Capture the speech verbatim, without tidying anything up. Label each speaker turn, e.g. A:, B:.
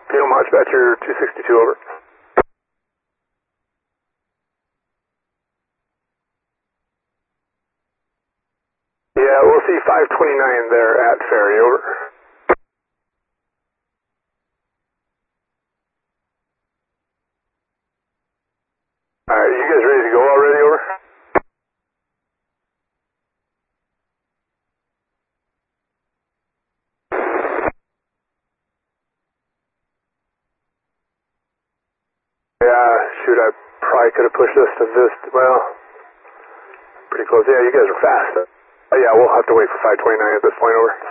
A: Kilo Mach Batcher two sixty-two, over. Yeah, we'll see five twenty-nine there at ferry, over. Alright, you guys ready to go already, over? Yeah, shoot, I probably could have pushed this to this, well, pretty close. Yeah, you guys are fast. Uh, yeah, we'll have to wait for five twenty-nine at this point, over.